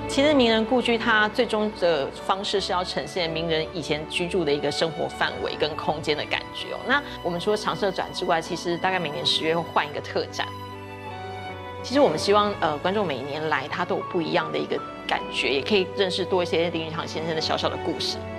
其实名人故居它最终的方式是要呈现名人以前居住的一个生活范围跟空间的感觉哦。那我们除了常设展之外，其实大概每年10月会换一个特展。其实我们希望观众每一年来，他都有不一样的一个感觉，也可以认识多一些林语堂先生的小小的故事。